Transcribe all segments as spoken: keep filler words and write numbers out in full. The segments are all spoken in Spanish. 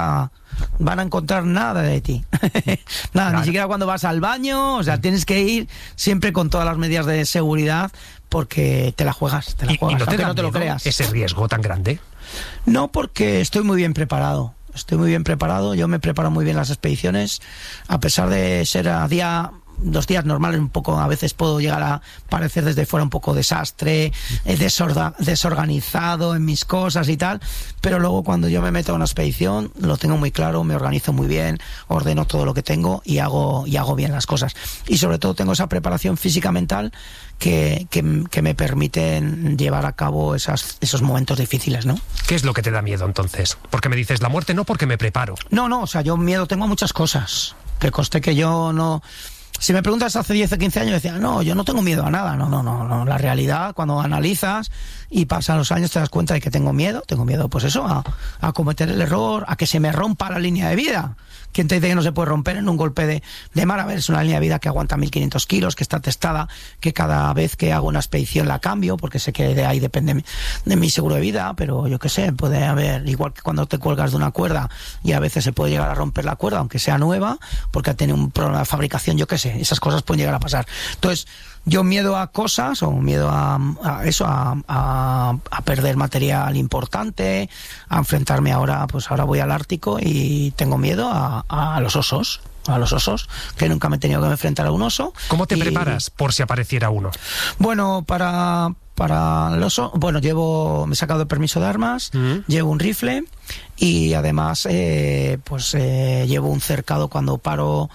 nunca van a encontrar nada de ti. Nada, claro. Ni siquiera cuando vas al baño, o sea, tienes que ir siempre con todas las medidas de seguridad porque te la juegas, te la ¿Y, juegas, y no te aunque da no te lo miedo creas. ese riesgo tan grande? No, porque estoy muy bien preparado. Estoy muy bien preparado, yo me preparo muy bien las expediciones, a pesar de ser a día... Los días normales un poco, a veces puedo llegar a parecer desde fuera un poco desastre, eh, desorda, desorganizado en mis cosas y tal, pero luego cuando yo me meto a una expedición lo tengo muy claro, me organizo muy bien, ordeno todo lo que tengo y hago y hago bien las cosas. Y sobre todo tengo esa preparación física mental que, que, que me permiten llevar a cabo esas, esos momentos difíciles, ¿no? ¿Qué es lo que te da miedo entonces? Porque me dices la muerte, no porque me preparo. No, no, o sea, yo miedo tengo a muchas cosas, que conste que yo no... Si me preguntas hace diez o quince años, decía, no, yo no tengo miedo a nada. No, no, no, no. La realidad, cuando analizas y pasan los años, te das cuenta de que tengo miedo. Tengo miedo, pues eso, a, a cometer el error, a que se me rompa la línea de vida. ¿Quién te dice que no se puede romper en un golpe de, de mar? A ver, es una línea de vida que aguanta mil quinientos kilos, que está testada, que cada vez que hago una expedición la cambio, porque sé que de ahí depende mi, de mi seguro de vida, pero yo qué sé, puede haber, igual que cuando te cuelgas de una cuerda y a veces se puede llegar a romper la cuerda, aunque sea nueva, porque ha tenido un problema de fabricación, yo qué sé, esas cosas pueden llegar a pasar. Entonces, yo miedo a cosas, o miedo a, a eso, a, a, a perder material importante, a enfrentarme ahora, pues ahora voy al Ártico y tengo miedo a, a los osos, a los osos, que nunca me he tenido que enfrentar a un oso. ¿Cómo te y, preparas por si apareciera uno? Bueno, para... Para el oso, bueno, llevo, me he sacado el permiso de armas, mm. llevo un rifle y además, eh, pues eh, llevo un cercado cuando paro,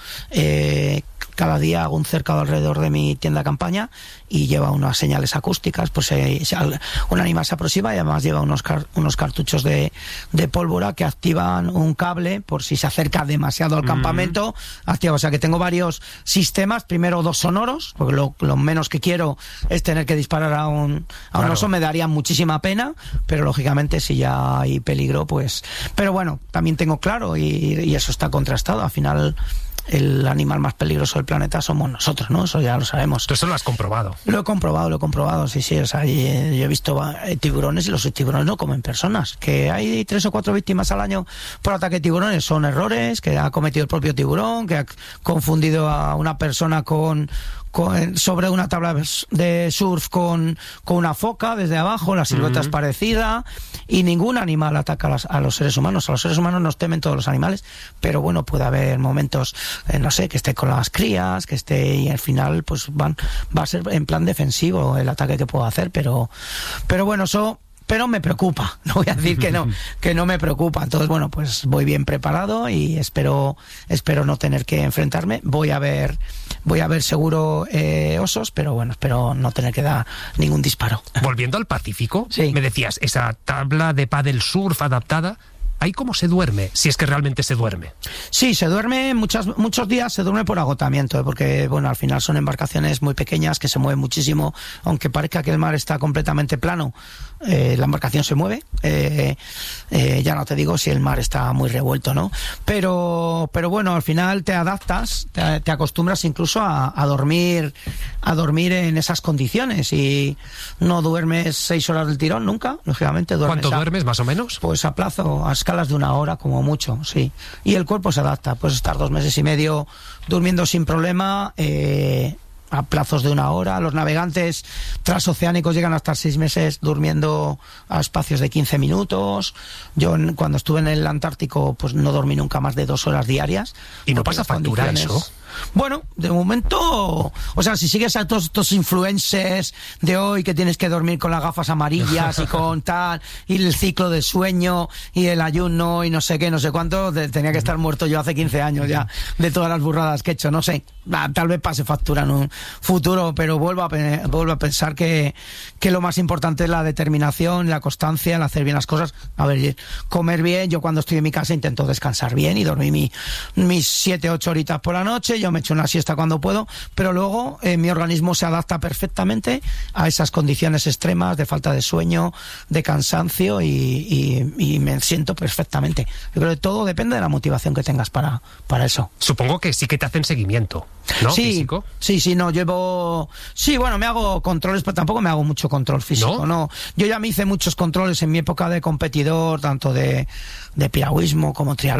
eh, cada día hago un cercado alrededor de mi tienda de campaña y lleva unas señales acústicas, pues eh, un animal se aproxima y además lleva unos, car unos cartuchos de, de pólvora que activan un cable por si se acerca demasiado al mm. campamento, activa, o sea que tengo varios sistemas, primero dos sonoros, porque lo, lo menos que quiero es tener que disparar a un a un claro. oso, me daría muchísima pena, pero lógicamente si ya hay peligro, pues... Pero bueno, también tengo claro, y, y eso está contrastado, al final el animal más peligroso del planeta somos nosotros, ¿no? Eso ya lo sabemos. ¿Tú eso lo has comprobado? Lo he comprobado, lo he comprobado, sí, sí, o sea, yo he visto tiburones y los tiburones no comen personas, que hay tres o cuatro víctimas al año por ataque de tiburones, son errores que ha cometido el propio tiburón, que ha confundido a una persona con... Con, sobre una tabla de surf con, con una foca desde abajo, la silueta uh-huh. es parecida y ningún animal ataca a, las, a los seres humanos. A los seres humanos nos temen todos los animales, pero bueno, puede haber momentos, eh, no sé, que esté con las crías, que esté y al final pues van va a ser en plan defensivo el ataque que puedo hacer, pero pero bueno, eso... Pero me preocupa, no voy a decir que no, que no me preocupa. Entonces, bueno, pues voy bien preparado y espero, espero no tener que enfrentarme. Voy a ver, voy a ver seguro eh, osos, pero bueno, espero no tener que dar ningún disparo. Volviendo al Pacífico, sí. me decías, esa tabla de paddle surf adaptada, ¿ahí cómo se duerme? Si es que realmente se duerme. Sí, se duerme, muchas, muchos días se duerme por agotamiento, porque bueno, al final son embarcaciones muy pequeñas que se mueven muchísimo, aunque parezca que el mar está completamente plano. Eh, la embarcación se mueve, eh, eh, ya no te digo si el mar está muy revuelto, ¿no? Pero, pero bueno, al final te adaptas, te, te acostumbras incluso a, a dormir, a dormir en esas condiciones y no duermes seis horas del tirón nunca, lógicamente duermes. ¿Cuánto a, duermes más o menos? Pues a plazo, a escalas de una hora como mucho, sí. Y el cuerpo se adapta, puedes estar dos meses y medio durmiendo sin problema, eh, a plazos de una hora. Los navegantes transoceánicos llegan a estar seis meses durmiendo a espacios de quince minutos. Yo cuando estuve en el Antártico pues no dormí nunca más de dos horas diarias. ¿Y no pasa factura eso? Bueno, de momento, o sea, si sigues a todos estos influencers de hoy que tienes que dormir con las gafas amarillas y con tal, y el ciclo de sueño y el ayuno y no sé qué, no sé cuánto, de, tenía que estar muerto yo hace quince años ya de todas las burradas que he hecho, no sé, tal vez pase factura en un futuro, pero vuelvo a, vuelvo a pensar que, que lo más importante es la determinación, la constancia, el hacer bien las cosas. A ver, comer bien, yo cuando estoy en mi casa intento descansar bien y dormir mi, mis siete, ocho horitas por la noche. Yo me echo una siesta cuando puedo, pero luego eh, mi organismo se adapta perfectamente a esas condiciones extremas de falta de sueño, de cansancio y, y, y me siento perfectamente. Yo creo que todo depende de la motivación que tengas para, para eso. Supongo que sí que te hacen seguimiento, ¿no? Sí, ¿Físico? sí, sí, no, llevo... Sí, bueno, me hago controles, pero tampoco me hago mucho control físico, ¿no? no. Yo ya me hice muchos controles en mi época de competidor, tanto de, de piragüismo como triatlón.